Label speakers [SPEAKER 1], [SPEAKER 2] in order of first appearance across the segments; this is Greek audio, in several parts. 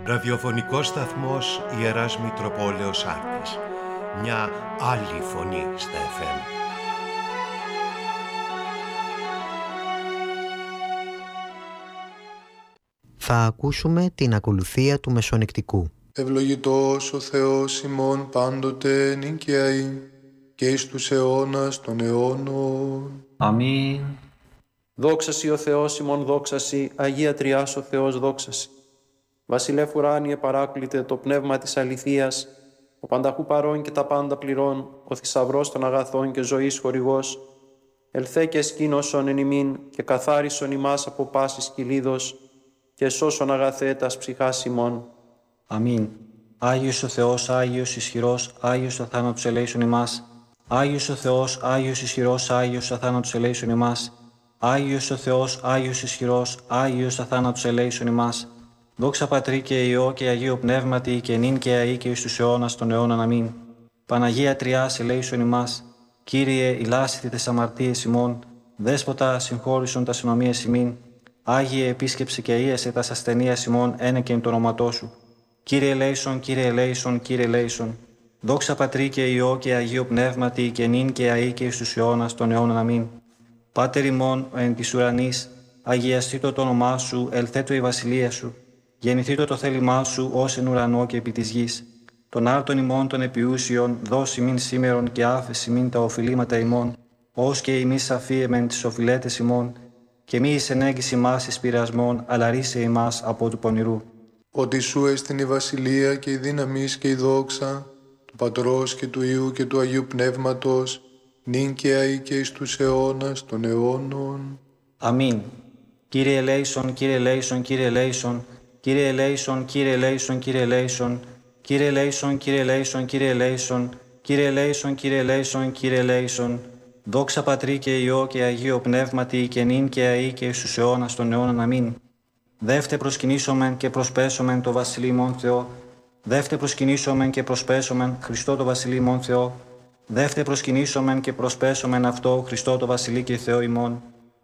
[SPEAKER 1] Ραδιοφωνικός σταθμός Ιεράς Μητροπόλεως Άρτης. Μια άλλη φωνή στα FM.
[SPEAKER 2] Θα ακούσουμε την ακολουθία του Μεσονικτικού.
[SPEAKER 3] Ευλογητός ο Θεός ημών πάντοτε νικιαή και εις τους αιώνας των αιώνων.
[SPEAKER 4] Αμήν. Δόξασι ο Θεός ημών, δόξασι, Αγία Τριάς ο Θεός, δόξασι. Βασιλεύ ουράνιε παράκλητε το πνεύμα της αληθείας, ο πανταχού παρών και τα πάντα πληρών, ο θησαυρός των αγαθών και ζωής χορηγός, ελθέ και σκήνωσον εν ημίν και καθάρισον ημάς από πάσης κυλίδος και σώσον αγαθέτας ψυχάς ημών.
[SPEAKER 5] Αμήν. Άγιος ο Θεός, Άγιος ισχυρός, Άγιος αθάνατος ελέησον ημάς. Άγιος ο Θεός, Άγιος ισχυρός, Άγιος αθάνατος ελέησον ημάς. Άγιος ο Θεός, Άγιος ισχυρός, Άγιος αθάνατος ελέησον ημάς. Δόξα Πατρί και Υιό και Αγίο Πνεύματι και νυν και αεί και εις τους αιώνας των αιώνων. Αμήν. Παναγία Τριάς ελέησον ημάς. Κύριε, ηλάσιτη τες αμαρτίες ημών. Δέσποτα, συγχώρησον τας ενομίες ημίν. Άγιε, επίσκεψε και αΐασε τας ασθενείας ημών, ένεκεν το όνοματό σου. Κύριε ελέησον, Κύριε ελέησον, Κύριε ελέησον. Δόξα Πατρί και Υιό και Αγίο Πνεύματι και νυν και αεί και εις τους αιώνας των αιώνων. Αμήν. Πάτερ ημών εν της ουρανής, αγιαστήτω το όνομά σου, ελθέτω η βασιλεία σου. Γεννηθήτω το θέλημά σου ως εν ουρανό και επί της γης. Τον άρτον ημών των επιούσιων, δώσει μην σήμερον και άφεση μην τα οφειλήματα ημών, ως και ημείς αφίεμεν τις οφειλέτες ημών, και μη εις ενέγγις ημάς εις πειρασμών, αλλά ρίσε ημάς από του πονηρού.
[SPEAKER 3] Ότι σου έστειν η βασιλεία και η δύναμις και η δόξα, του Πατρός και του Υιού και του Αγίου Πνεύματος, νυν και αεί και εις τους αιώνας των αιώνων.
[SPEAKER 5] Αμήν. Κύριε ελέησον, Κύριε ελέησον, Κύριε ελέησον, Κύριε ελέησον, Κύριε ελέησον, Κύριε ελέησον, Κύριε ελέησον, Κύριε ελέησον, Κύριε ελέησον, Κύριε ελέησον, Κύριε ελέησον, Κύριε ελέησον. Δόξα Πατρί και Υιό και Αγίο Πνεύματι και νυν και αεί και εις τους αιώνας των αιώνων. Αμήν. Δεύτε προσκυνήσομεν και προσπέσομεν το Βασιλεί ημών Θεό. Δεύτε προσκυνήσομεν και προσπέσομεν Χριστό το Βασιλεί ημών Θεό. Δεύτε προσκυνήσομεν και προσπέσομεν αυτό Χριστό το Βασιλεί και Θεό ημών.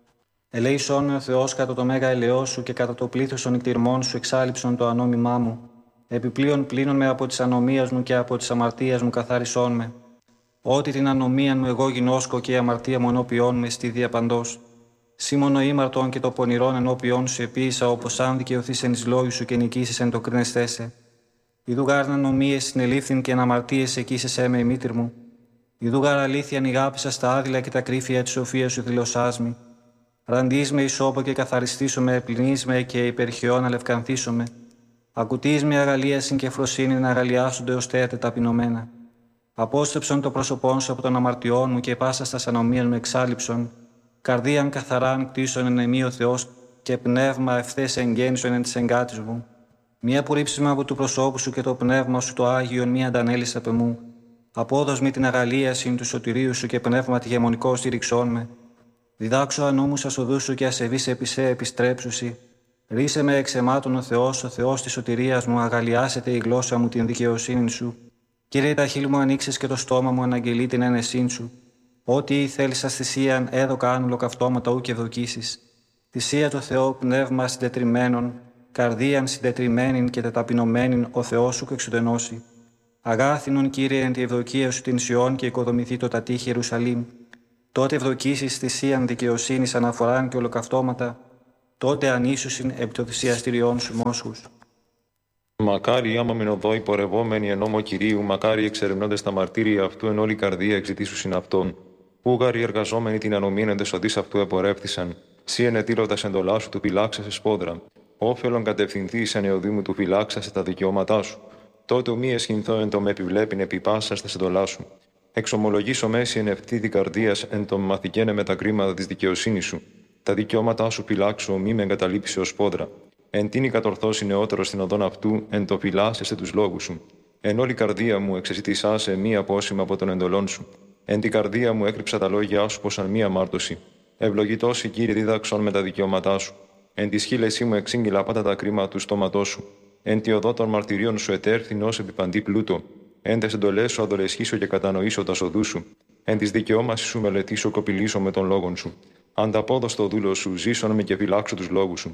[SPEAKER 5] Ελέησόν με ο Θεός κατά το μέγα ελαιό σου και κατά το πλήθος των νηκτηρμών σου εξάλειψον το ανώμημά μου. Επιπλέον πλύνον με από της ανομίας μου και από της αμαρτίας μου καθάρισόν με. Ότι την ανομία μου εγώ γινώσκω και η αμαρτία μου ενώπιόν με στη διαπαντός. Σήμωνο ήμαρτον και το πονηρόν ενώπιόν σου επίησα, όπως αν δικαιωθείς εν εις λόγου σου και νικήσεις εν το κρίνεστέσαι. Ιδού γάρ ανομίες συνελήφθην και εν αμαρτίες εκείσεσέ με η μήτρ μου. Ιδού γάρ αλήθεια νηγάπησα στα άδειλα και τα κρύφια της σοφίας σου δηλωσάς μη. Ραντείς με ισόπο και καθαριστήσω με, πλυνείς με και υπερχιόν αλευκανθήσω με. Ακουτείς με αγαλίασιν και φροσύνη να αγαλιάσονται ως θέατε ταπεινωμένα. Απόστρεψον το πρόσωπόν σου από των αμαρτιών μου και πάσα στα ανομίας μου εξάλληψον. Καρδίαν καθαράν κτίσον εν εμεί ο Θεός και πνεύμα ευθές εγγέννησον εν της εγκάτης μου. Μία πουρύψιμα από του προσώπου σου και το πνεύμα σου το Άγιον μία αντανέλης απ' εμού. Απόδος με την αγαλίασιν του σωτηρίου σου και πνεύμα τη γεμονικό στήριξόν με. Διδάξω ανώμους ασοδούς σου και ασεβείς επισέ επιστρέψουσι. Ρίσε με εξαιμάτων ο Θεός της σωτηρίας μου, αγαλιάσετε η γλώσσα μου την δικαιοσύνη σου. Κύριε, τα χείλη μου ανοίξεις και το στόμα μου αναγγελεί την ένεσήν σου. Ό,τι θέλεις ας θυσίαν, έδωκα άνουλο καυτώματα ου και δοκίσεις. Θυσία το Θεό, πνεύμα συντετριμένον, καρδίαν συντετριμένην και τεταπεινωμένην ο Θεός σου εξουδενώσει. Αγάθινον, Κύριε, εν τη ευδοκία σου την Σιών και οικοδομηθεί το τατήχη Ιερουσαλήμ. Τότε ευδοκίσεις θυσίαν δικαιοσύνης αναφοράν και ολοκαυτώματα, τότε ανήσουσιν επί το θυσιαστηριών σου μόσχους.
[SPEAKER 6] Μακάρι άμα μεν οδό υπορευόμενοι εν νόμο Κυρίου, μακάρι εξερευνώντες τα μαρτύρια αυτού εν όλη καρδία εξητήσουσιν αυτόν. Ούγαροι εργαζόμενοι την ανομήν εν τεσοδείς αυτού επορεύθησαν, σύ ενετήλωτας εντολά σου του φυλάξασε σπόδρα. Όφελον κατευθυνθείς εν εωδήμου του φυλάξασε τα δικαιώματά σου. Τότε μη εσχυνθώ εν το με επιβλέπειν επί πάσας τας εντολά σου. Εξομολογήσω μέση εν ευθύδη καρδίας εν το μαθηκένε με τα κρίματα της δικαιοσύνης σου. Τα δικαιώματά σου φυλάξω, μη με εγκαταλείψει ως σπόδρα. Εν τίνη κατορθώσει νεότερο στην οδόν αυτού, εν το φυλάσσεσαι τους λόγους σου. Εν όλη καρδία μου εξεζητησάσαι μη απόσημα από των εντολών σου. Εν την καρδία μου έκρυψα τα λόγια σου πως αν μη αμάρτωση. Ευλογητός η Κύριε δίδαξον με τα δικαιώματά σου. Εν τη σχήλεσή μου εξήγηλα πάντα τα κρίματα του στόματός σου. Εν τη οδό των μαρτυρίων σου ετέρθην ως επιπαντή πλούτο. Εν τες εντολές σου αδολεσχήσω και κατανοήσω τα σοδού σου. Εν της δικαιώμασης σου μελετήσω κοπηλήσω με των λόγων σου. Ανταπόδο στο δούλο σου, ζήσον με και φυλάξω τους λόγους σου.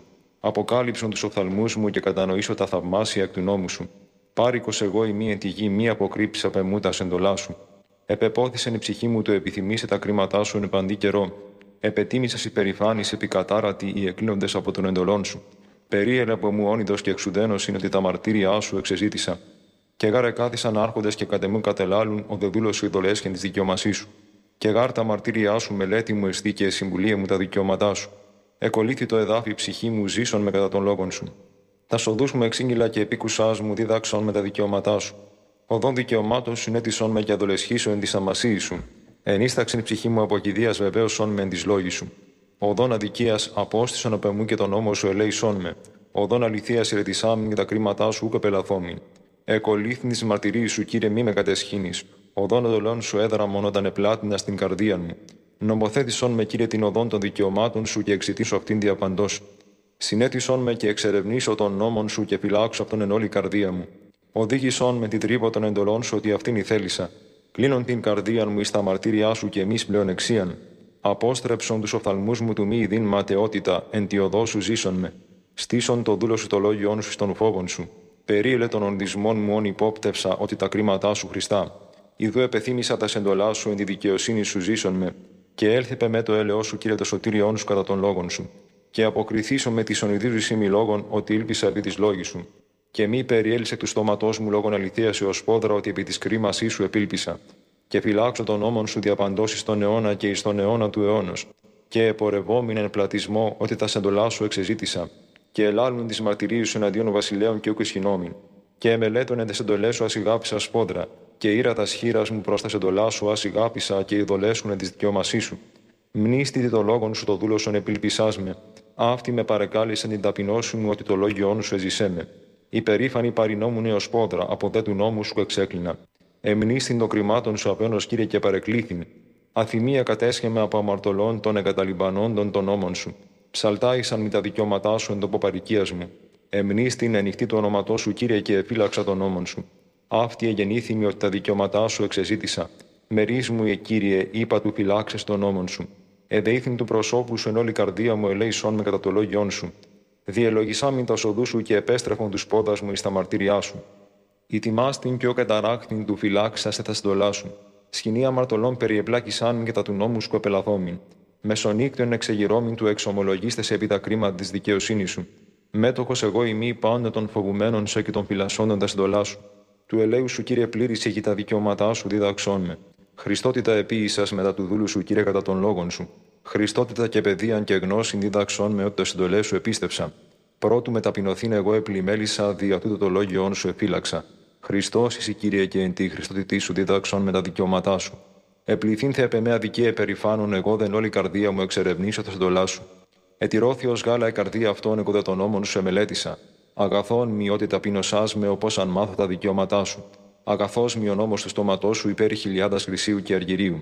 [SPEAKER 6] Αποκάλυψον τους οφθαλμούς μου και κατανοήσω τα θαυμάσια εκ του νόμου σου. Πάρικος εγώ ημί εν τη γη, μη αποκρύψεις απ' εμού τα εντολά σου. Επεπόθησεν η ψυχή μου το επιθυμήσε τα κρίματά σου εν παντή καιρό. Επετίμησας υπερηφάνης επικατάρατη οι εκκλίνοντες από τον εντολών σου. Περίελε από μου όνειδος και εξουδένος είναι ότι τα μαρτύρια σου εξεζήτησα. Και γάρε κάθισαν άρχοντες και κατεμούν κατελάλουν ο δεδούλος σου ειδολέσχεν της δικαιωμασής σου. Και γάρ τα μαρτύρια σου μελέτη μου εστί και συμβουλία μου τα δικαιώματά σου. Εκολύθη το εδάφι ψυχή μου ζήσον με κατά των λόγων σου. Τα σοδούς μου εξήγηλα και επίκουσάς μου δίδαξον με τα δικαιώματά σου. Οδόν δικαιωμάτων σου νέτισον με και αδολεσχίσου εν της αμασίης σου. Ενίσταξεν ψυχή μου από κηδείας βεβαίωσον με εν της λόγης σου. Οδόν αδικίας απόστησον απ' εμού και τον νόμο σου ελέησον με. Οδόν αληθείας ηρετισάμιν και τα κρίματά σου ούκ απελαθόμην. Εκολύθην της μαρτυρίας σου, Κύριε, μη με κατεσχύνεις. Οδόν οδολών σου έδραμον όταν επλάτινα στην καρδία μου. Νομοθέτησον με, Κύριε, την οδόν των δικαιωμάτων σου και εξητήσω αυτήν διαπαντός. Συνέτησον με και εξερευνήσω των νόμων σου και φυλάξω αυτόν εν όλη καρδία μου. Οδήγησον με την τρύπο των εντολών σου ότι αυτήν ηθέλησα. Κλείνον την καρδία μου εις τα μαρτύριά σου και εμείς πλέον εξίαν. Απόστρεψον τους οφθαλμούς μου του μη ειδήν ματαιότητα, εν τη οδό σου ζήσον με. Στήσον το δούλο σου το λόγιόν σου στον φόβον σου. Περίελε των ονδισμών μου όν υπόπτευσα ότι τα κρίματά σου Χριστά. Ιδού επεθύμησα τα σεντολά σου εν τη δικαιοσύνη σου ζήσον με. Και έλθεπε με το έλεος σου, Κύριε, το σωτήριόν σου κατά των λόγων σου. Και αποκριθήσω με τη ονειδίζουσή μη λόγων ότι ήλπισα επί της λόγης σου. Και μη περιέλυσε του στόματός μου λόγων αληθείας έως πόδρα ότι επί της κρίμασής σου επήλπισα. Και φυλάξω τον νόμον σου διαπαντώσεις στον αιώνα και εις τον αιώνα του αιώνος. Και επορευόμην εν πλατισμό ότι τα σεντολά σου εξεζήτησα. Και ελάλουν τις μαρτυρίες σου εναντίον βασιλέων και ούκ ισχυνόμην. Και εμελέτων εν τες εντολές σου ασυγάπησα σπόδρα. Και ήρα τα σχήρας μου προς τα σεντολά σου ασυγάπησα και ειδολέσουν εν της δικαιώμασής σου. Μνήστητη το λόγον σου το δούλωσον επήλπισάς με. Αυτή με παρεκάλεσαν την ταπεινώσου μου ότι το λόγιόν σου εζησέ με. Υπερήφανη παρινόμουν έως πόδρα, από δε του νόμου σου εξέκλεινα. Εμνήστην των κρυμάτων σου απένος, Κύριε, και παρεκλήθην. Αθυμία κατέσχεμε από αμαρτωλών των εγκαταλειμπανόντων των νόμων σου. Ψαλτάησαν με τα δικαιώματά σου εν τοποπαρικίας μου. Εμνήστην ενοιχτή το όνοματό σου, Κύριε, και εφύλαξα των νόμων σου. Αυτή εγεννήθημη ότι τα δικαιώματά σου εξεζήτησα. Μερίς μου, Κύριε, είπα του φυλάξες των νόμων σου. Εδεήθην του προσώπου σου εν όλη καρδία μου ελέησον με κατά το λόγιόν σου. Διελογισάμιν τα οδού σου και επέστρεφον του πόδας μου εις τα μαρτύριά σου. Ητιμάστην και ο καταράχθην του φυλάξα σε τα στολά σου. Σκηνή αμαρτωλών περιεπλάκησάν και τα του νόμου σου επελαθόμην. Μεσονύκτων εξεγυρώμην του εξομολογίστες επί τα κρίματα της δικαιοσύνης σου. Μέτοχος εγώ ημί πάντα των φοβουμένων σε και των φυλασσόντων τα στολά σου. Του ελέου σου, Κύριε, πλήρησε και τα δικαιώματά σου δίδαξόν με. Χριστότητα επίησας μετά του δούλου σου, Κύριε, κατά των λόγων σου. Χριστότητα και παιδείαν και γνώσιν δίδαξόν με ότι το συντολέ σου επίστεψα. Πρώτου με ταπεινωθήν εγώ επλημέλησα, δια τούτο το λόγιόν σου εφύλαξα. Χριστός εσύ, Κύριε, και εν τη Χριστότητή σου δίδαξον με τα δικαιώματά σου. Επληθήν θε επ' εμέ αδικία επερηφάνων, εγώ δεν όλη καρδία μου εξερευνήσω τα συντολά σου. Ετηρώθη ως γάλα η καρδία αυτών, εγώ δε των νόμων σου εμελέτησα. Αγαθόν μη ότι ταπεινωσάς με, όπως αν μάθω τα δικαιώματά σου. Αγαθός μη ο νόμος του στόματός σου υπέρ χιλιάδας χρυσίου και αργυρίου.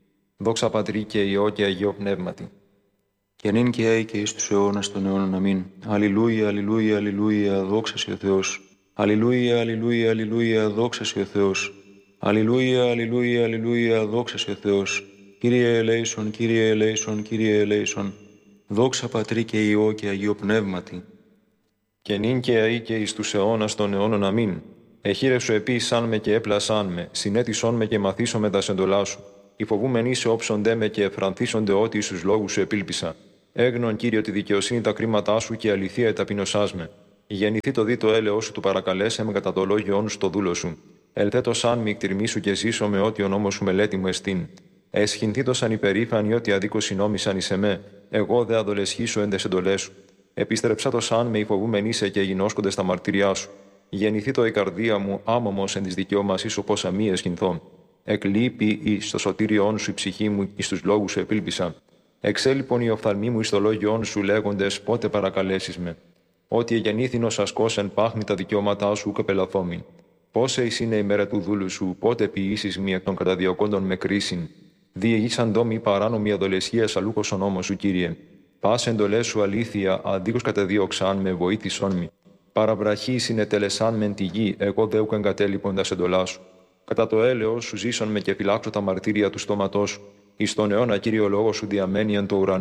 [SPEAKER 6] Δόξα Πατρί και Υιό και Αγίο Πνεύματι.
[SPEAKER 7] Και νυν και αεί και εις τους αιώνας των αιώνων. Αμήν. Αλληλούια, αλληλούια, αλληλούια, δόξα σοι ο Θεός. Αλληλούια, αλληλούια, αλληλούια, δόξα σοι ο Θεός. Αλληλούια, αλληλούια, αλληλούια, δόξα σοι ο Θεός. Κύριε ελέησον, Κύριε ελέησον, Κύριε ελέησον. Δόξα Πατρί και Υιό και Αγίο Πνεύματι.
[SPEAKER 6] Και νυν και αεί και εις τους αιώνας των αιώνων. Αμήν. Εχείρεσου επίησαν με και έπλασαν με, συνέτησον με και μαθήσον με τα σεντολά σου. Οι φοβούμενοι σε όψονται με και εφρανθίσονται ότι στους λόγους σου επήλπισα. Έγνον, Κύριε, τη δικαιοσύνη τα κρίματά σου και αληθεία ταπεινωσάς με. Γεννηθεί το δίτο έλεος σου του παρακαλέσε με κατά το λόγιόν σου το δούλο σου. Ελθέτω σαν μη εκτιρμήσου και ζήσω με ό,τι ο νόμος σου μελέτη μου εστίν. Εσχυνθήτω σαν υπερήφανοι ότι αδίκως συνόμησαν εις εμέ. Εγώ δε αδολεσχήσω εν τες εντολές σου. Επίστρεψα το σαν με υφοβούμενοι σε και γινώσκονται στα μαρτυριά σου. Γεννηθεί το η καρδία μου άμωμος εν της δικαιώμασής σου πόσα μη εσχυνθώ. Εκλείπει εις το σωτήριόν σου η ψυχή μου, εις τους λόγους σου επήλπισα. Εξέλιπον οι οφθαλμοί μου εις το λόγιόν σου λέγοντες πότε παρακαλέσεις με. Ότι εγεννήθην ως ασκός εν πάχνη τα δικαιώματά σου και πελαθόμην. Πόσε εις είναι η μέρα του δούλου σου, πότε ποιήσεις μη εκ των καταδιωκόντων με κρίσιν. Διηγήσαν τόμοι παράνομη αδολεσχία αλούχος ο νόμος σου, Κύριε. Πάσε εντολές σου αλήθεια, αντίκως κατεδίωξαν με βοήθησόν μη. Παραβραχή συνετελεσάν μεν τη γη, εγώ δε ουκ εγκατέλειπον τα εντολά σου. Κατά το έλεος σου ζήσον με και φυλάξω τα μαρτύρια του στόματός σου. Εις τον αιώνα, Κύριε, ο λόγος σου διαμένει εν το ουρανό.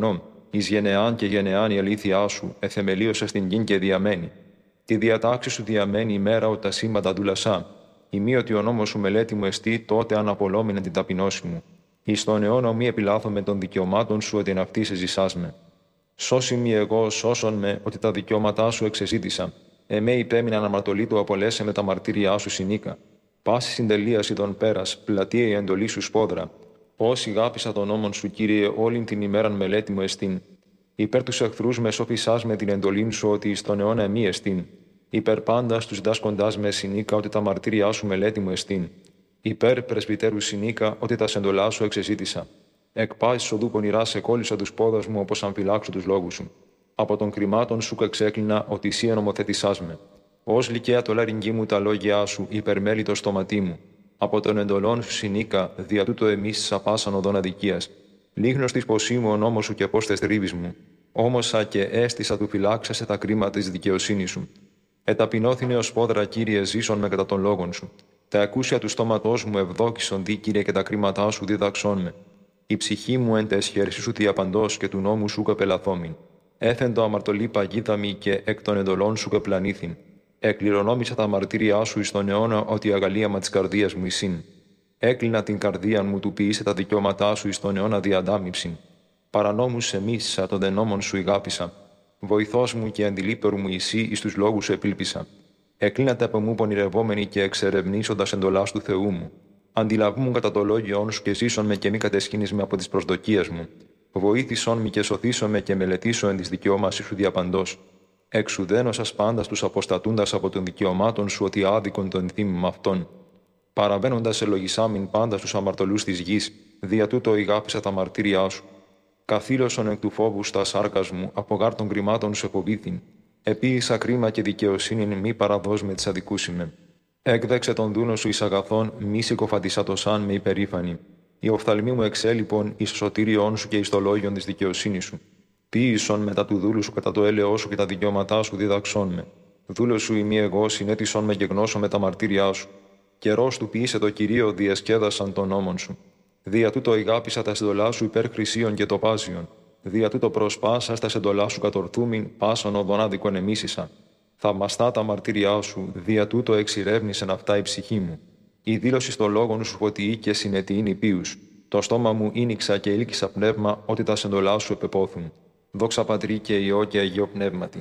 [SPEAKER 6] εις γενεάν και γενεάν η αλήθειά σου, εθεμελίωσε στην γην και διαμένει. Τη διατάξη σου διαμένει ημέρα ότι τα σήματα δούλασά. Ημί ότι ο νόμος σου μελέτη μου εστί, τότε αναπολόμηνε την ταπεινώση μου. Εις τον αιώνα μη επιλάθω με των δικαιωμάτων σου, ότι εν αυτή σε ζησάς. Σώσι μη εγώ, σώσον με, ότι τα δικαιώματά σου εξεζήτησα. Εμέ υπέμειναν αμαρτωλή του απολέσε με τα μαρτύριά σου συνήκα. Πάση συντελείαση των πέρας, πλατεία η εντολή σου σπόδρα. Όσοι γάπησα τον νόμον σου, Κύριε, όλην την ημέραν μελέτη μου εστίν. Υπέρ τους εχθρούς με σώπησάς με την εντολήν σου, ότι εις τον αιώνα μη εστίν. Υπέρ πάντα τους δάσκοντάς με συνήκα, ότι τα μαρτύριά σου μελέτη μου εστίν. Υπέρ πρεσβυτέρου συνήκα, ότι τα σεντολά σου εξεζήτησα. Εκ πάσης οδού πονηρά σε κόλλησα τους πόδας μου, όπως αν φυλάξω τους λόγους σου. Από των κρυμάτων σου εξέκλεινα, ότι εσύ ενομοθέτησάς με. Ως λυκαία το λαρυγγί μου τα λόγια σου, υπερμέλει το στόματί μου. Από των εντολών σου συνήκα, δια τούτο εμείς απάσαν οδόν αδικίας. Λίγνος της ποσή μου ο νόμος σου και πώς τες τρίβεις μου. Όμωσα και έστησα του φυλάξασε τα κρίματα της δικαιοσύνης σου. Εταπεινώθηνε ως πόδρα, Κύριε, ζήσον με κατά των λόγων σου. Τα ακούσια του στόματός μου ευδόκησον δι, Κύριε, και τα κρίματά σου δίδαξόν με. Η ψυχή μου εν τες χέρσεις σου διαπαντός και του νόμου σου καπελαθόμην. Έθεν το αμαρτωλή παγίδα μη και εκ των εντολών σου κεπλανήθην. Εκληρονόμησα τα μαρτύριά σου εις τον αιώνα, ότι η αγαλίαμα της καρδίας μου εισήν. Έκλεινα την καρδία μου, του ποιήσε τα δικαιώματά σου εις τον αιώνα διαντάμιψην. Παρανόμους εμίσησα, των δενόμων σου ηγάπησα. Βοηθός μου και αντιλήπτερου μου εσύ, εις τους λόγους σου επήλπισα. Εκλίνατε από μου πονηρευόμενοι και εξερευνήσοντας εντολάς του Θεού μου. Αντιλαβούμουν κατά το λόγιόν σου και ζήσον με και μη κατεσχύνεις με από τις προσδοκίες μου. Βοήθησον με και σωθήσον με και μελετήσω εν της δικαιώμασης σου διαπαντός. Εξουδένωσας πάντα τους αποστατούντας από των δικαιωμάτων σου, ότι άδικον τον θύμημα αυτών. Παραβαίνοντας ελογισάμιν πάντα στους αμαρτωλούς της γης, δια τούτο ηγάπησα τα μαρτύριά σου. Καθήλωσον εκ του φόβου στα σάρκας μου, από γάρ των κρυμάτων σου εποβήθην. Επίησα κρίμα και δικαιοσύνην, μη παραδός με της αδικούσιμε. Έκδεξε τον δούνο σου εις αγαθών, μη συκοφαντισατοσάν με υπερήφανη. Η οφθαλμή μου εξέλιπον εις σωτήριόν σου και εις το λόγιον της δικαιοσύνης σου. Ποίησον μετά του δούλου σου κατά το έλεό σου και τα δικαιώματά σου διδαξών με. Δούλο σου ημί εγώ, συνέτησον με και γνώσω με τα μαρτύριά σου. Καιρός του ποιήσε το Κυρίο, διασκέδασαν των νόμων σου. Δια τούτο ηγάπησα τα συντολά σου υπέρ χρυσίων και τοπάζιων. Δια τούτο προσπάσα στα συντολά σου κατορθούμην, πάσον οδον άδικον εμίσησα. Θαυμαστά τα μαρτύριά σου, δια τούτο εξηρεύνησεν αυτά η ψυχή μου. Η δήλωση στο λόγον σου φωτιή και συνετιήν υπείους. Το στόμα μου ίνιξα και ήλκησα πνεύμα, ότι τα συντολά σου επεπόθουν. Δόξα Πατρί και Υιό και Αγίο Πνεύματι.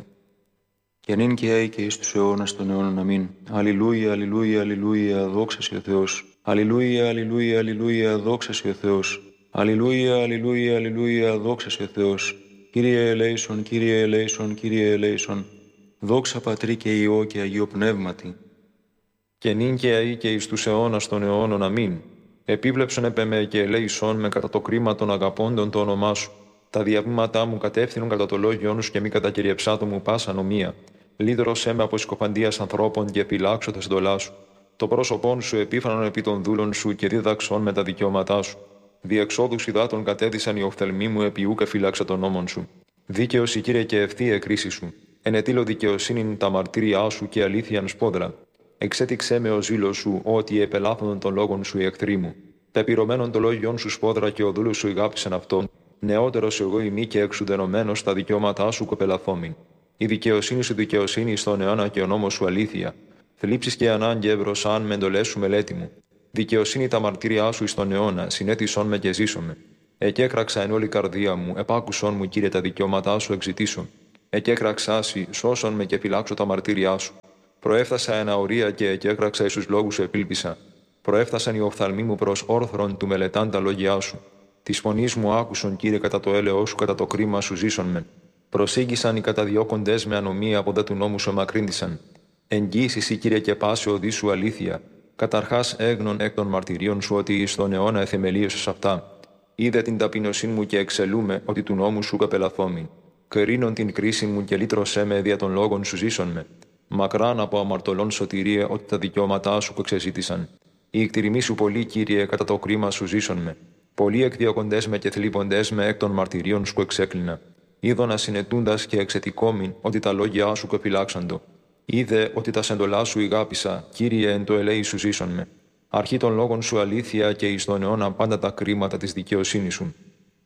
[SPEAKER 7] Και νυν και αεί και εις τους αιώνας των αιώνων. Αμήν. Αλληλούια, αλληλούια, αλληλούια, δόξα σοι ο Θεός. Αλληλούια, αλληλούια, αλληλούια, δόξα σοι ο Θεός. Αλληλούια, αλληλούια, αλληλούια, δόξα σοι ο Θεός. Κύριε ελέησον, Κύριε ελέησον, Κύριε ελέησον. Δόξα Πατρί και Υιό και Αγίο Πνεύματι.
[SPEAKER 6] Και νυν και αεί και εις τους αιώνας των αιώνων. Αμήν. Επίβλεψον επ' εμέ και ελέησον με κατά το κρίμα των αγαπώντων το όνομά σου. Τα διαβήματά μου κατεύθυνον κατά το λόγιόν σου και μη κατακυριεψάτο μου πάσα νομία. Λύδρωσέ με από συκοφαντίας ανθρώπων και επιλάξω τα συντολά σου. Το πρόσωπόν σου επίφανον επί των δούλων σου και δίδαξον με τα δικαιώματά σου. Διεξόδους υδάτων κατέδυσαν οι οφθαλμοί μου, επί ούκ εφύλαξα των νόμων σου. Δίκαιος η Κύριε και ευθεία κρίση σου. Ενετήλω δικαιοσύνην τα μαρτύριά σου και αλήθειαν σπόδρα. Εξέτηξέ με ο ζήλος σου, ότι επελάθωνον των λόγων σου οι εχθροί μου. Πεπυρωμένον το λόγιον σου σπόδρα και ο δούλος σου ηγάπησαν αυτόν. Νεότερος εγώ ημί και εξουδενωμένος τα δικαιώματά σου κοπελαθόμην. Η δικαιοσύνη σου δικαιοσύνη στον αιώνα και ο νόμος σου αλήθεια. Θλίψεις και ανάγκη ευρωσάν με εντολές σου μελέτη μου. Δικαιοσύνη τα μαρτύριά σου εις τον αιώνα, συνέτησον με και ζήσομαι. Εκέκραξα εν όλη καρδία μου, επάκουσον μου, Κύριε, τα δικαιώματά σου εξητήσω. Εκέκραξάσι, σώσον με και φυλάξω τα μαρτύριά σου. Προέφτασα εν αορία και εκέκραξα εις τους λόγους σου επήλπισα. Προέφτασαν οι οφθαλμοί μου προς όρθρον του μελετάν τα λόγια σου. Τη φωνή μου άκουσον, Κύριε, κατά το έλεό σου, κατά το κρίμα σου ζήσον με. Προσήγησαν οι καταδιώκοντες με ανομία από δε του νόμου σου εμακρύνθησαν. Εγγύησι η Κύριε και πάση οδή σου αλήθεια. Καταρχάς έγνων εκ των μαρτυρίων σου ότι εις τον αιώνα εθεμελίωσες αυτά. Είδε την ταπεινωσύνη μου και εξελούμε ότι του νόμου σου καπελαθόμην. Κρίνον την κρίση μου και λύτρωσέ με δια των λόγων σου ζήσον με. Μακράν από αμαρτωλών σωτηρία ότι τα δικαιώματά σου εξεζήτησαν. Η εκτιρημή σου πολύ, Κύριε, κατά το κρίμα σου ζήσον με. Πολλοί εκδιώκοντες με και θλίβοντες με εκ των μαρτυρίων σου εξέκλεινα. Είδωνα συνετούντας και εξετικόμην ότι τα λόγια σου κεφυλάξαντο. Είδε ότι τα σεντολά σου ηγάπησα, Κύριε, εν το ελέη σου ζήσον με. Αρχή των λόγων σου αλήθεια και εις τον αιώνα πάντα τα κρίματα της δικαιοσύνης σου.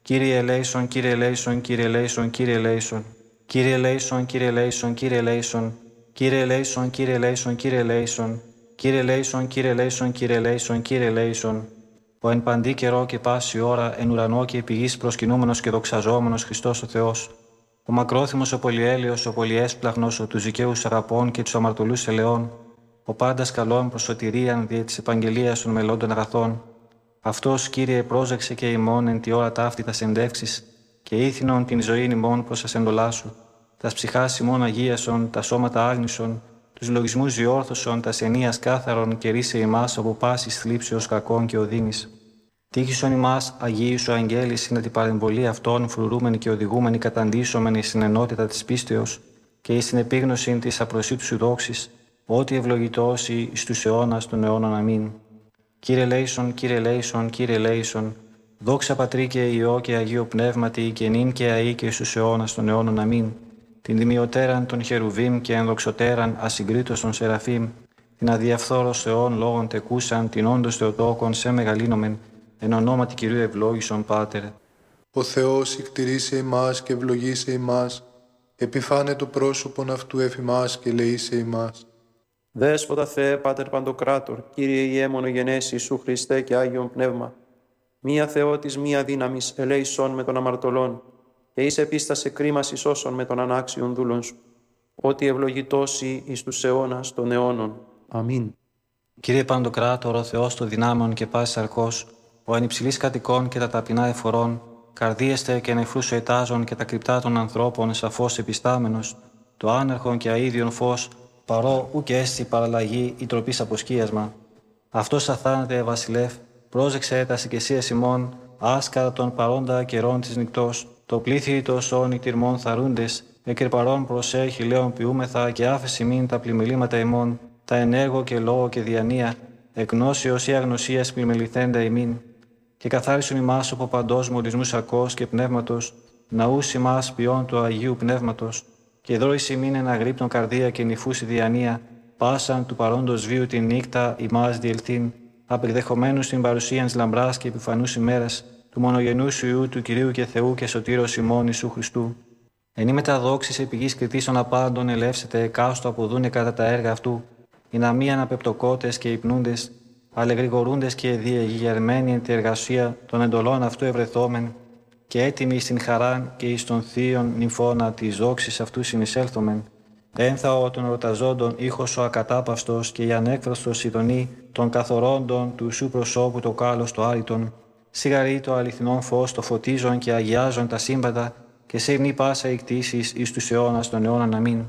[SPEAKER 5] Κύριε ελέησον, Κύριε ελέησον, Κύριε ελέησον, Κύριε ελέησον. Κύριε ελέησον, Κύριε ελέησον, Κύριε ελέησον. Κύριε ελέησον, Κύριε ελέησον, Κύριε ελέησον. Κύριε ελέησον, Κύριε ελέησον, Κύριε ελέησον, Κύριε ελέησον. Ο εν παντή καιρό και πάση ώρα, εν ουρανό και επί γης προσκυνούμενος και δοξαζόμενος Χριστός ο Θεός. Ο μακρόθυμος, ο πολυέλεος, ο πολυέσπλαχνος, ο τους δικαίους αγαπών και τους αμαρτωλούς ελαιών. Ο πάντας καλών προς σωτηρίαν δια της επαγγελίας των μελλόντων αγαθών. Αυτός, Κύριε, πρόσεξε και ημών εν τη ώρα ταύτη τα συνδεύξεις και ήθινον την ζωήν ημών προς ασεντολά σου. Τας ψυχάς ημών αγίασον, τα σώματα άγνησον, τους λογισμούς διόρθωσον, τας ενίας κάθαρον και ρίσε ημάς από πάσης θλίψεως κακών και οδύνης. Τύχησον ημάς, Αγίοι σου αγγέλης, να την παρεμβολή αυτών φρουρούμενοι και οδηγούμενοι καταντήσωμενοι στην ενότητα της πίστεως και εις την επίγνωση της απροσίτου σου δόξης, ότι ευλογητώσει εις τους αιώνας των αιώνων. Αμήν. Κύριε ελέησον, Κύριε ελέησον, Κύριε ελέησον. Δόξα Πατρί και Υιό και Αγίο Πνεύματι και νυν και αεί και εις τους αιώνας των αιώνων. Αμήν. Την δημιωτέραν των χερουβίμ και ενδοξωτέραν ασυγκρίτως των σεραφείμ, την αδιαφθόρος Θεών λόγων τεκούσαν, την όντως Θεοτόκον σε μεγαλύνομεν, εν ονόματι Κυρίου ευλόγησον Πάτερ.
[SPEAKER 3] Ο Θεός εκτηρήσε ημάς και ευλογήσε ημάς, επιφάνε το πρόσωπον αυτού εφημάς και λεήσε ημάς.
[SPEAKER 4] Δέσποτα Θεέ, Πάτερ Παντοκράτορ, Κύριε Ιε μονογενές Ιησού Χριστέ και Άγιον Πνεύμα, μία Θεότης, μία δύναμης, ελέησον με των αμαρτωλών, και εις επίστασε κρίμας εις όσων με των ανάξιων δούλων σου, ότι ευλογητώσει εις τους αιώνας των αιώνων. Αμήν.
[SPEAKER 5] Κύριε Παντοκράτορ, ο Θεός των δυνάμεων και πάσης αρκός, ο εν υψηλής κατοικών και τα ταπεινά εφορών, καρδίεστε και νεφρούς ετάζων και τα κρυπτά των ανθρώπων σαφώς επιστάμενος, το άνερχον και αΐδιον φως, παρό ου και έστι παραλλαγή ή τροπής αποσκίασμα. Αυτός αθάνατε, Βασιλεύ, πρόσεξε τα οικεσίας ημών, άσκατα των παρόντα καιρών της νυκτός, το πλήθη τόσων ητηρμών θαρούντες, εκρεπαρών προσέχει λέων ποιούμεθα και άφεση μην τα πλημελήματα ημών, τα ενέργο και λόγο και διανία, εκνόσεως ή αγνωσίας πλημεληθέντα ημίν, και καθάρισον ημάς από παντός μολυσμούς ακός και πνεύματος, ναούς ημάς ποιών του Αγίου Πνεύματος, και δρώης ημίν εν αγρύπνον καρδία και νυφούς η διανία, πάσαν του παρόντος βίου την νύχτα ημάς διελθύν, απεκδεχομένους την παρουσίαν της λαμπράς και επιφανούς ημέρας, του μονογενούς σου Υιού του Κυρίου και Θεού και Σωτήρος ημών Ιησού Χριστού. Εν η μεταδόξης επί γης κριτήσεων απάντων ελεύσετε εκάστο αποδούνε κατά τα έργα αυτού, οι να μη αναπεπτοκότες και υπνούντες, αλλά γρηγορούντες και διεγερμένοι εν τη εργασία των εντολών αυτού ευρεθόμεν, και έτοιμοι στην χαράν και εις των θείων νυμφώνα της δόξης αυτού συνεισέλθομεν. Ένθαο των ερωταζόντων ήχος ο ακατάπαυστος και η ανέκφραστος ειδονή των καθορώντων του σου προσώπου το κάλος το άρρητον, σιγαρή το αληθινόν φως το φωτίζον και αγιάζον τα σύμπαντα και σύρνη πάσα η κτήσεις εις τους αιώνας των αιώνων. Αμήν.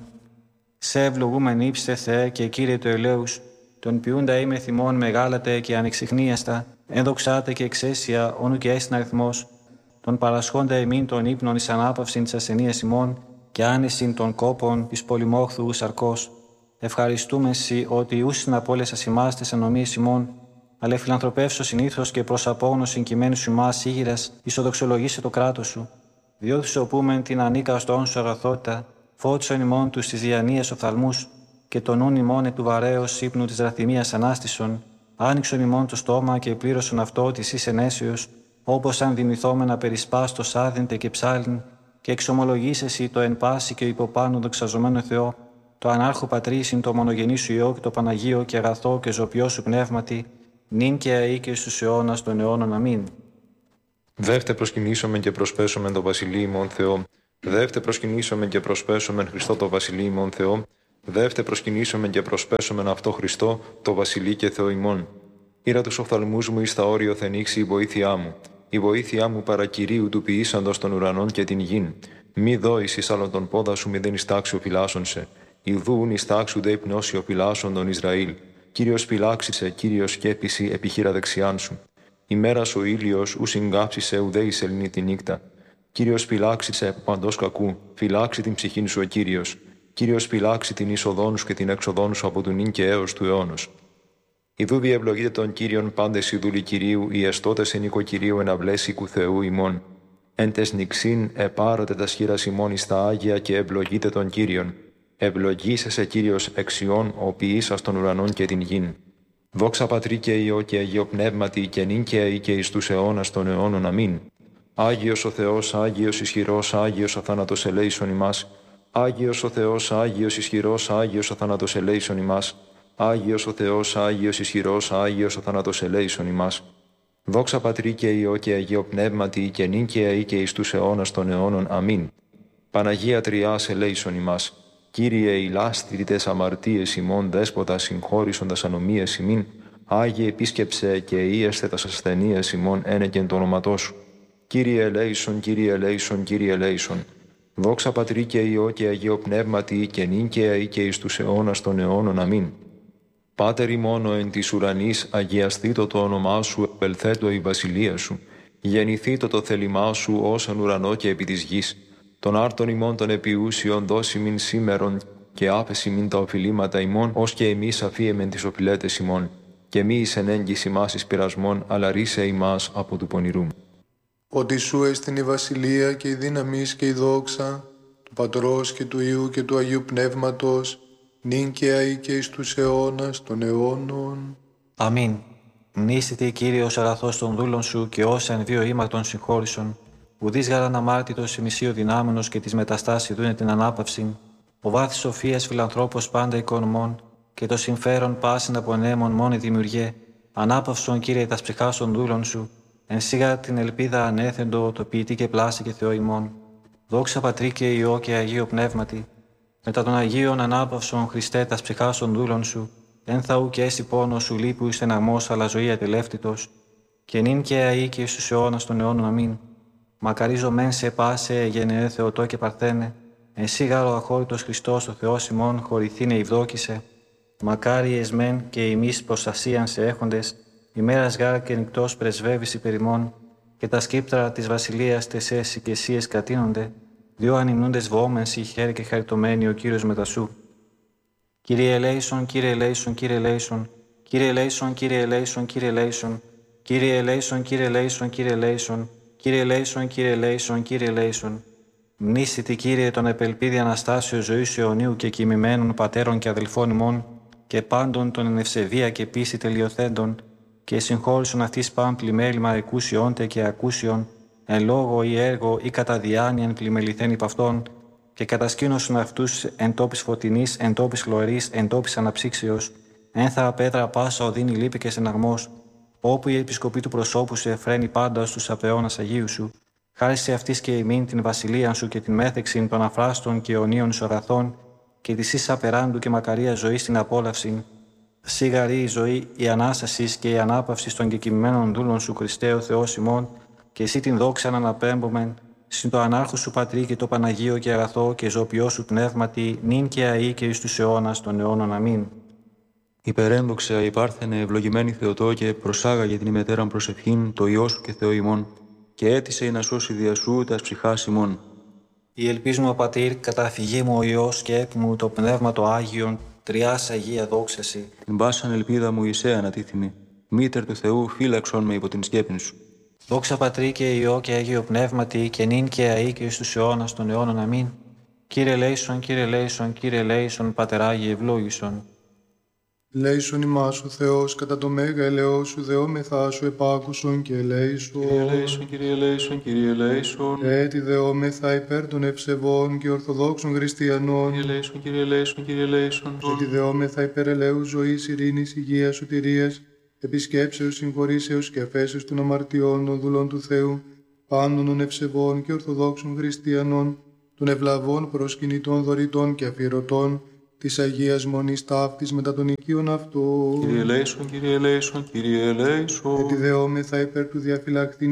[SPEAKER 5] Σε ευλογούμεν ύψτε Θεέ και Κύριε του ελέους, τον ποιούντα είμαι θυμών μεγάλατε και ανεξιχνίαστα, ενδοξάτε και εξαίσια όνου και έστιν αριθμός, τον παρασχόντα εμήν των ύπνων εις ανάπαυσιν της ασθενείας ημών και άνεσιν των κόπων της πολυμόχθου σαρκός. Ευχαριστούμε σοι ότι ούσιν από όλες ας ημάς τες ανομίες ημών, αλλά φιλανθρωπεύσω συνήθως και προς απόγνωσιν κειμένου σου ημάς ήγηρας, ισοδοξολογήσε το κράτος σου. Διότι σου οπούμεν την ανίκαστον σου αγαθότητα, φώτισον ημών τους της διανοίας οφθαλμούς, και τον νουν ημών επί του βαρέως ύπνου της ραθυμίας ανάστησον, άνοιξον ημών το στόμα και πλήρωσον αυτό της εις ενέσεως, όπως αν δημηθόμενα περισπάστος άδυντε και ψάλιν, και εξομολογήσεσαι το εν πάση και υποπάνω δοξαζομένο Θεό, το ανάρχο πατρίσιν το μονογενή σου Υιό και το Παναγίο και αγαθό και ζωπιό σου πνεύματι, νυν και αεί και στους αιώνας των αιώνων. Αμήν.
[SPEAKER 6] Δεύτε προσκυνήσομεν και προσπέσομεν το Βασιλείο ημών Θεό. Δεύτε προσκυνήσομεν και προσπέσομεν Χριστό το Βασιλείο ημών Θεό. Δεύτε προσκυνήσομεν και προσπέσομεν αυτό Χριστό το Βασιλείο και Θεό ημών. Ήρα τους οφθαλμούς μου εις τα όριο θενήξει η βοήθειά μου. Η βοήθειά μου παρακυρίου του ποιήσαντος των ουρανών και την γην. Μη δώεις εις άλλον τον πόδα σου, μη δεν εις τάξιο φυλάσσον Ιδούν εις τάξου δε υπνώσιο φυλάσσον τον Ισραήλ. Κύριος φυλάξισε, Κύριος σκέπιση επιχείρα δεξιάν σου. Ημέρας ο ήλιος ου συγκάψισε ουδέ η σελήνη τη νύχτα. Κύριος φυλάξισε παντός κακού, φυλάξει την ψυχήν σου ο Κύριος. Κύριος φυλάξει την είσοδόν σου και την έξοδόν σου από του νυν και έως του αιώνος. Ιδού διευλογείτε τον Κύριον πάντες οι δούλοι Κυρίου, οι εστώτες εν οίκο Κυρίου εν αυλές οίκου Θεού ημών. Εν τες νυξήν επάρατε τα σχήρας ημών εις τα Άγια και ευλογείτε τον Κύριον. Ευλογήσεσαι Κύριος εξιών, ο ποιήσας των ουρανών και την γην. Δόξα Πατρί και Υιό και Αγίο Πνεύματι και νυν και αεί και εις τους αιώνας των αιώνων. Αμήν. Άγιος ο Θεός, Άγιος ισχυρός, Άγιος αθάνατος ελέησον ημάς. Άγιος ο Θεός, Άγιος ισχυρός, Άγιος αθάνατος ελέησον ημάς. Άγιος ο Θεός, Άγιος ισχυρός, Άγιος αθάνατος ελέησον ημάς. Δόξα Πατρί και Υιό και Αγίο Πνεύματι, και νυν και αεί και εις τους αιώνας των αιώνων. Αμήν. Παναγία Τριάς ελέησον ημάς. Κύριε ηλάστηρητες αμαρτίες ημών, δέσποτα συγχώρησοντας ανομίες ημίν, Άγιε επίσκεψε και ίεστε τας ασθενείες ημών ένεκεν το όνοματό σου. Κύριε ελέησον, Κύριε ελέησον, Κύριε ελέησον. Δόξα Πατρί και Υιό και Αγίο Πνεύματι, και νυν και αεί και εις τους αιώνας των αιώνων. Αμήν. Πάτερ ημών εν της ουρανής, αγιαστήτω το όνομά σου, επελθέτω η βασιλεία σου. Γεννηθήτω το θέλημά σου, ως εν ουρανό και επί της γης. Των άρτων ημών των επιούσιων δώσει μην σήμερον, και άφεση μην τα οφειλήματα ημών, ως και εμείς αφίεμεν τις οφειλέτες ημών. Και μη εις εν έγκυς ημάς εις πειρασμών, αλλά ρίσε ημάς από του πονηρού.
[SPEAKER 3] Ότι σου έστειν η βασιλεία και η δύναμις και η δόξα, του Πατρός και του Υιού και του Αγίου Πνεύματος, νυν και αεί και εις τους αιώνας των αιώνων.
[SPEAKER 5] Αμήν. Μνήσθητε, Κύριος, αγαθός των δούλων σου, και όσα εν βίο ήμαρτον συγχώρησον. Ουδείς γάραν αμάρτητος ημισίου δυνάμενος, και της μεταστάσης δούνε την ανάπαυσιν. Ο βάθης σοφίας φιλανθρώπος πάντα οικονομών, και το συμφέρον πάσιν απονέμων μόνη δημιουργέ. Ανάπαυσον, Κύριε, τας ψυχάς των δούλων σου. Εν σίγα την ελπίδα ανέθεντο, το ποιητή και πλάση και Θεό ημών. Δόξα Πατρί και Υιό και Αγίο Πνεύματι. Μετά των Αγίων ανάπαυσον, Χριστέ, τας ψυχάς των δούλων σου. Εν θα ου και έσυ πόνο σου λείπου εις στεναγμός, αλλά ζωή ατελεύτητος. Και νυν και αεί και εις τους αιώνας των αιώνων. Αμήν. Μακαρίζω μεν σε πάσε, γενεέ Θεοτό και Παρθένε. Εσύ γάρο αχώρητος Χριστός, ο Θεός ημών, χωρηθήνε ευδόκησε. Μακάρι εσμέν και ημείς προστασίαν σε έχοντες, ημέρας γάρ και νυκτός πρεσβεύεις υπερ ημών, και τα σκύπτρα της βασιλείας τεσές οικεσίες κατείνονται, διό ανυμνούντες βοόμενσι χέρι και χαριτωμένοι ο Κύριος μετασού. Κύριε ελέησον, Κύριε ελέησον, Κύριε ελέησον, Κύριε ελέησον, Κύριε ελέησον, Κύριε ελέησον, Κύριε ελέησον, Κύριε ελέησον, Κύριε ελέησον, Κύριε ελέησον, Κύριε ελέησον, Κύριε ελέησον. Μνήσθητη, Κύριε, τον επελπίδη Αναστάσεως ζωής αιωνίου και κοιμημένων πατέρων και αδελφών ημών, και πάντων των εν ευσεβία και πίστη τελειοθέντων, και συγχώρησον αυτής παν πλημέλημα εκούσιόντε και ακούσιον, εν λόγω ή έργο ή κατά διάνοιαν πλημεληθέν υπ' αυτών, και κατασκήνωσον αυτούς εν τόπης φωτεινής, εν τόπης χλωρής, εν τόπης αναψύξεως, ένθα πέτρα πάσα οδύνη λύπη και στεναγμός, όπου η επισκοπή του προσώπου σου εφραίνει πάντα στους απαιώνας Αγίου σου. Χάρη σε αυτής και ημίν την βασιλεία σου και την μέθεξην των αφράστων και αιωνίων σου αγαθών, και της εις απεράντου και μακαρία ζωή στην απόλαυση. Σίγαρη η ζωή, η ανάσταση και η ανάπαυση των κεκοιμημένων δούλων σου, Χριστέ ο Θεός ημών, και εσύ την δόξα να αναπέμπομεν, συν το ανάρχο σου Πατρί και το Παναγίο και αγαθό και ζωοποιό σου πνεύματι, νυν και αεί και εις τους αιώνας των αιώνων. Αμήν.
[SPEAKER 7] Υπερένδοξα υπάρθενε ευλογημένη Θεοτό, και προσάγαγε την ημετέραν προσευχήν το Υιό σου και Θεό ημών, και έτησε να σώσει δια σου τας ψυχάς ημών.
[SPEAKER 5] Η ελπίζουμε ο Πατήρ, καταφυγή μου ο Υιός και έπ' μου το Πνεύμα το Άγιον, Τριάς Αγία δόξαση.
[SPEAKER 7] Την πάσαν ελπίδα μου εισέ ανατίθυμη, μήτερ του Θεού φύλαξον με υπό την σκέπην σου.
[SPEAKER 5] Δόξα Πατρί και Υιό και Αγίο Πνεύματι, και νυν και αεί και εις τους αιώνας των αιώνων. Αμήν. Κύριε ελέησον, Κύριε ελέησον, Κύριε ελέησον, Πατεράγιε ευλόγησον.
[SPEAKER 3] Ελέησον ημάς ο Θεός, κατά το μέγα ελαιό σου δεόμεθά σου επάκουσον και ελέησον.
[SPEAKER 7] Κύριε ελέησον, Κύριε ελέησον, Κύριε ελέησον.
[SPEAKER 3] Έτσι δεόμεθα υπέρ των ευσεβών και ορθοδόξων χριστιανών.
[SPEAKER 7] Κύριε ελέησον, Κύριε ελέησον, Κύριε ελέησον.
[SPEAKER 3] Έτσι δεόμεθα υπέρ ελέους ζωής, ειρήνης, υγείας, σωτηρίας, επισκέψεως, συγχωρήσεως και αφέσεως των αμαρτιών των δούλων του Θεού, πάντων των ευσεβών και ορθοδόξων χριστιανών, των ευλαβών προσκυνητών δωρητών και αφιερωτών, της Αγίας Μονής ταύτης μετά των οικείων αυτών.
[SPEAKER 7] Κύριε ελέησον, Κύριε ελέησον, Κύριε ελέησον.
[SPEAKER 3] Έτσι δεόμεθα υπέρ του διαφυλακτήν